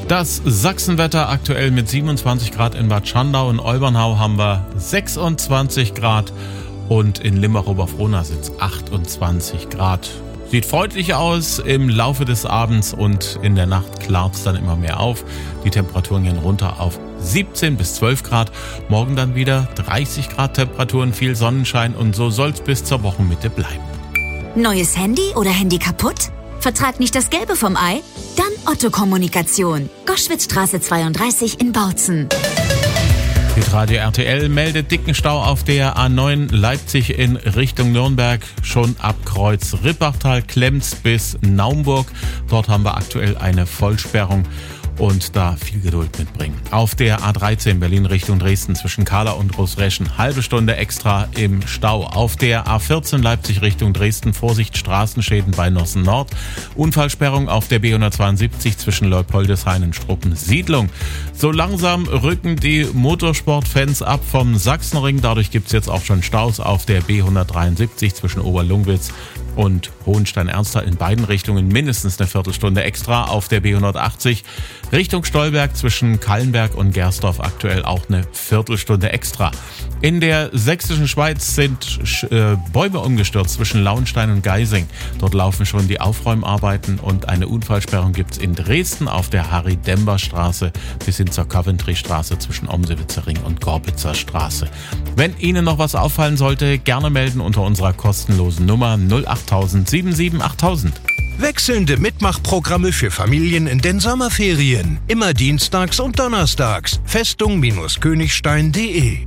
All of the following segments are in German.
Das Sachsenwetter aktuell mit 27 Grad in Bad Schandau. In Olbernhau haben wir 26 Grad und in Limbach-Oberfrohna sind es 28 Grad. Sieht freundlich aus im Laufe des Abends und in der Nacht klart es dann immer mehr auf. Die Temperaturen gehen runter auf 17 bis 12 Grad. Morgen dann wieder 30 Grad Temperaturen, viel Sonnenschein und so soll es bis zur Wochenmitte bleiben. Neues Handy oder Handy kaputt? Vertrag nicht das Gelbe vom Ei? Dann Otto Kommunikation. Goschwitzstraße 32 in Bautzen. Hitradio RTL meldet dicken Stau auf der A9 Leipzig in Richtung Nürnberg. Schon ab Kreuz Rippachtal, Klemms bis Naumburg. Dort haben wir aktuell eine Vollsperrung und da viel Geduld mitbringen. Auf der A13 Berlin Richtung Dresden zwischen Kahla und Großreschen halbe Stunde extra im Stau. Auf der A14 Leipzig Richtung Dresden Vorsicht Straßenschäden bei Nossen Nord. Unfallsperrung auf der B172 zwischen Leupoldeshain und Struppen-Siedlung. So langsam rücken die Motorsportfans ab vom Sachsenring. Dadurch gibt es jetzt auch schon Staus auf der B173 zwischen Oberlungwitz und Hohenstein-Ernsthal in beiden Richtungen mindestens eine Viertelstunde extra. Auf der B180 Richtung Stolberg zwischen Kallenberg und Gersdorf aktuell auch eine Viertelstunde extra. In der sächsischen Schweiz sind Bäume umgestürzt zwischen Lauenstein und Geising. Dort laufen schon die Aufräumarbeiten und eine Unfallsperrung gibt's in Dresden auf der Harry-Dember-Straße bis hin zur Coventry-Straße zwischen Omsewitzer Ring und Gorbitzer Straße. Wenn Ihnen noch was auffallen sollte, gerne melden unter unserer kostenlosen Nummer 08000 77 8000. Wechselnde Mitmachprogramme für Familien in den Sommerferien. Immer dienstags und donnerstags. Festung-Königstein.de.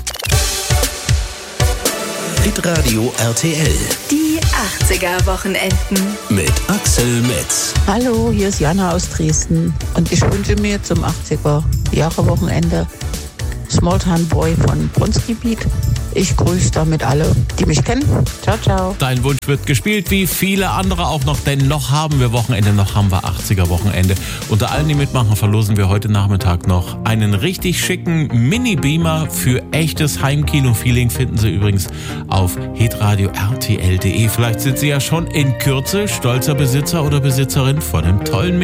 Hitradio RTL. Die 80er-Wochenenden. Mit Axel Metz. Hallo, hier ist Jana aus Dresden und ich wünsche mir zum 80er-Jahre-Wochenende Small Town Boy von Brunsgebiet. Ich grüße damit alle, die mich kennen. Ciao, ciao. Dein Wunsch wird gespielt, wie viele andere auch noch, denn noch haben wir Wochenende, noch haben wir 80er-Wochenende. Unter allen, die mitmachen, verlosen wir heute Nachmittag noch einen richtig schicken Mini-Beamer für echtes Heimkino-Feeling. Finden Sie übrigens auf hitradio rtl.de. Vielleicht sind Sie ja schon in Kürze stolzer Besitzer oder Besitzerin von einem tollen